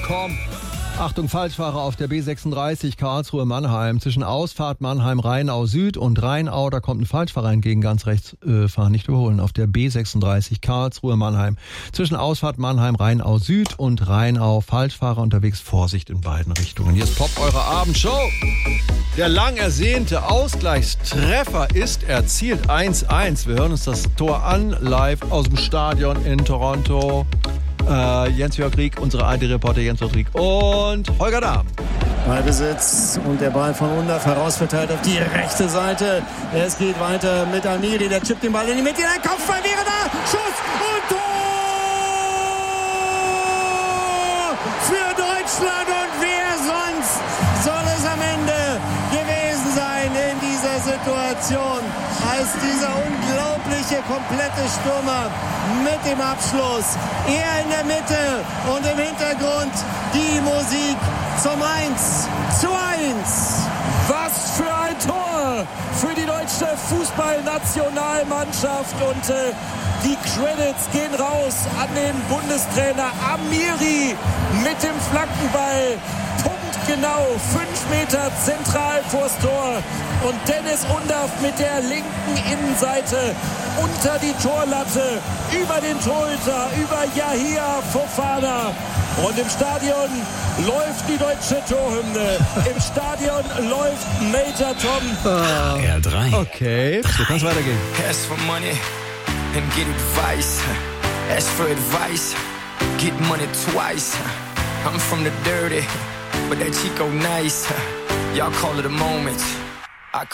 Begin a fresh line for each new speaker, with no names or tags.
komm. Achtung, Falschfahrer auf der B36 Karlsruhe-Mannheim. Zwischen Ausfahrt Mannheim-Rheinau Süd und Rheinau, da kommt ein Falschfahrer entgegen, ganz rechts fahren, nicht überholen. Auf der B36 Karlsruhe-Mannheim. Zwischen Ausfahrt Mannheim-Rheinau Süd und Rheinau, Falschfahrer unterwegs, Vorsicht in beiden Richtungen. Hier ist Pop, eure Abendshow. Der lang ersehnte Ausgleichstreffer ist erzielt, 1-1. Wir hören uns das Tor an, live aus dem Stadion in Toronto. Jens-Jörg Rieck, unsere ARD-Reporter Jens-Jörg Rieck und Holger Dahm.
Ballbesitz und der Ball von Undav herausverteilt auf die rechte Seite. Es geht weiter mit Amiri, der chippt den Ball in die Mitte, der Kopfball wäre da, Schuss und Tor für Deutschland, und wer sonst soll es am Ende gewesen sein in dieser Situation als dieser unglaubliche komplette Stürmer mit dem Abschluss. Er in der Mitte und im Hintergrund die Musik zum 1:1.
Was für ein Tor für die deutsche Fußballnationalmannschaft, und die Credits gehen raus an den Bundestrainer Amiri mit dem Flankenball. Punktgenau 5 Meter zentral vors Tor, und Dennis Undav mit der linken Innenseite unter die Torlatte, über den Torhüter, über Yahia Fofana. Und im Stadion läuft die deutsche Torhymne. Im Stadion läuft Major Tom.
R3.
Okay, so kann es weitergehen.
Ask for money and get advice. Ask for advice, get money twice. I'm from the dirty, but that Chico nice. Y'all call it a moment.